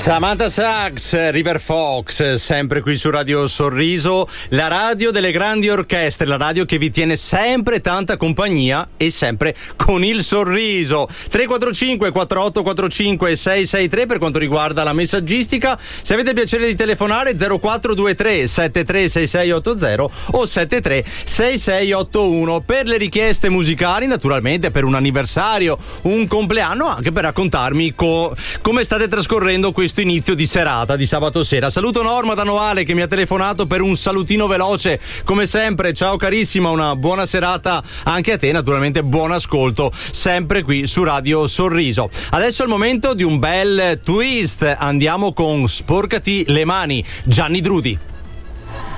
Samantha Sachs, River Fox, sempre qui su Radio Sorriso, la radio delle grandi orchestre, la radio che vi tiene sempre tanta compagnia e sempre con il sorriso. 345 4845 663 per quanto riguarda la messaggistica. Se avete piacere di telefonare 0423 736680 o 736681 per le richieste musicali, naturalmente per un anniversario, un compleanno, anche per raccontarmi come state trascorrendo questo inizio di serata di sabato sera. Saluto Norma da Noale che mi ha telefonato per un salutino veloce come sempre. Ciao carissima, una buona serata anche a te, naturalmente buon ascolto sempre qui su Radio Sorriso. Adesso è il momento di un bel twist, andiamo con Sporcati le mani, Gianni Drudi.